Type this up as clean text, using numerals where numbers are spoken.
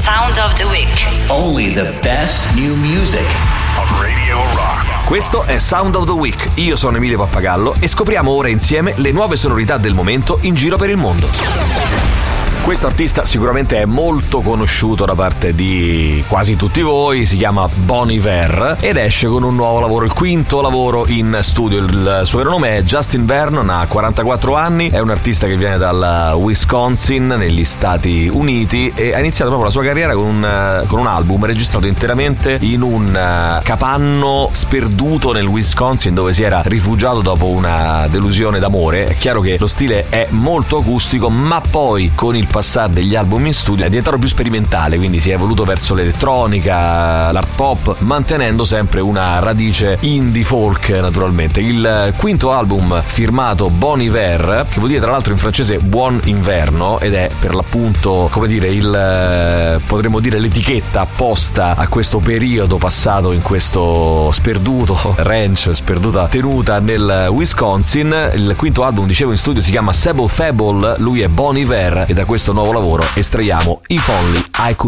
Sound of the Week. Only the best new music on Radio Rock. Questo è Sound of the Week. Io sono Emilio Pappagallo e scopriamo ora insieme le nuove sonorità del momento in giro per il mondo. Questo artista sicuramente è molto conosciuto da parte di quasi tutti voi, si chiama Bon Iver ed esce con un nuovo lavoro, il quinto lavoro in studio. Il suo vero nome è Justin Vernon, ha 44 anni, è un artista che viene dal Wisconsin negli Stati Uniti e ha iniziato proprio la sua carriera con un album registrato interamente in un capanno sperduto nel Wisconsin, dove si era rifugiato dopo una delusione d'amore. È chiaro che lo stile è molto acustico, ma poi con il passare degli album in studio è diventato più sperimentale, quindi si è evoluto verso l'elettronica, l'art pop, mantenendo sempre una radice indie folk naturalmente. Il quinto album firmato Bon Iver, che vuol dire tra l'altro in francese buon inverno, ed è per l'appunto, come dire, potremmo dire l'etichetta apposta a questo periodo passato in questo sperduto ranch, sperduta tenuta nel Wisconsin. Il quinto album, dicevo, in studio si chiama Sable Fable, lui è Bon Iver e da questo nuovo lavoro estraiamo If Only I Could